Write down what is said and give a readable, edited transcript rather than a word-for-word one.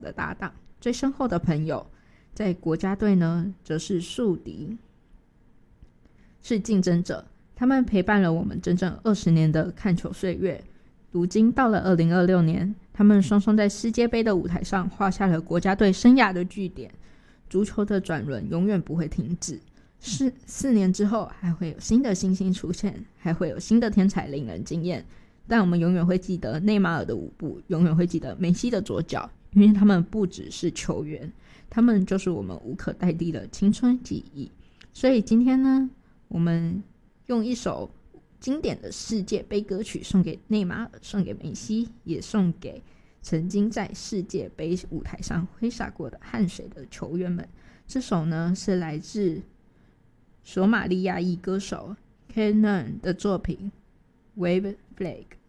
的搭档，最深厚的朋友。在国家队呢，则是宿敌，是竞争者。他们陪伴了我们整整20年的看球岁月。如今到了2026年，他们双双在世界杯的舞台上画下了国家队生涯的句点。足球的转轮永远不会停止，4年之后还会有新的星星出现，还会有新的天才令人惊艳。但我们永远会记得内马尔的舞步，永远会记得梅西的左脚，因为他们不只是球员，他们就是我们无可代替的青春记忆。所以今天呢，我们用一首经典的世界杯歌曲送给内马尔，送给梅西，也送给曾经在世界杯舞台上挥洒过的汗水的球员们。这首呢是来自索马利亚裔歌手 Kenan 的作品 Wave Flag。